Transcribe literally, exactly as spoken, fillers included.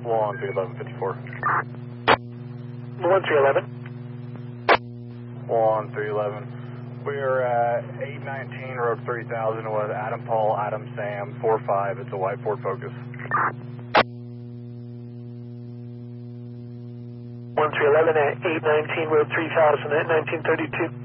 one three eleven fifty-four. one three eleven. one three eleven. We're at eight nineteen Road three thousand with Adam Paul, Adam Sam, four five. It's a white Ford Focus. one three eleven at eight nineteen Road three thousand at nineteen thirty-two.